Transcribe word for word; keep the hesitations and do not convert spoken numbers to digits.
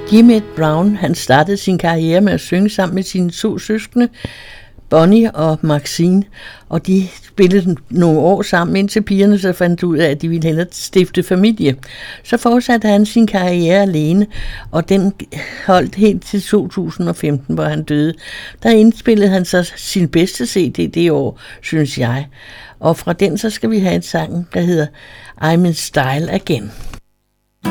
Jim Brown, han startede sin karriere med at synge sammen med sine to søskende, Bonnie og Maxine, og de spillede nogle år sammen, indtil pigerne så fandt ud af, at de ville hellere stifte familie. Så fortsatte han sin karriere alene, og den holdt helt til to tusind og femten, hvor han døde. Der indspillede han så sin bedste C D det år, synes jeg. Og fra den så skal vi have en sang, der hedder I'm in Style Again.